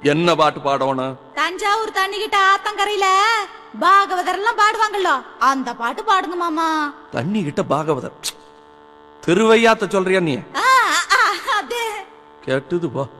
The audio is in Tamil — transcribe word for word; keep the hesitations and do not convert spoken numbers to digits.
என்ன பாட்டு பாடணும்? தஞ்சாவூர் தண்ணி கிட்ட ஆத்தங்கரையில பாகவதர் எல்லாம் பாடுவாங்கல்ல, அந்த பாட்டு பாடுங்க மாமா. தண்ணி கிட்ட பாகவதர் திருவையாத்த சொல்றியா நீ? ஆ, ஆ, அது கேட்டுது போ.